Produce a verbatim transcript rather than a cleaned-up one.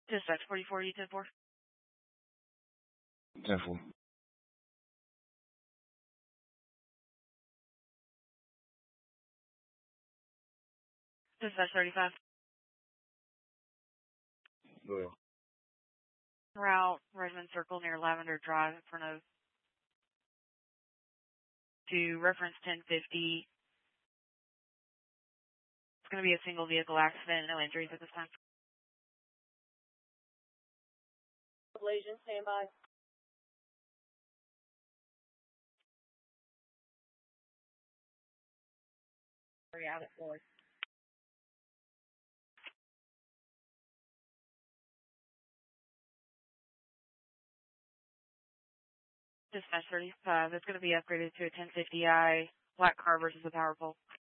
Dispatch forty-four, you ten four. ten four. Dispatch thirty-five. Go ahead. Route Redmond Circle near Lavender Drive in front of to reference ten fifty. It's going to be a single vehicle accident, no injuries at this time. Legion, stand by. Hurry out at four. Dispatch thirty-five. It's going to be upgraded to a ten fifty i black car versus a power pole.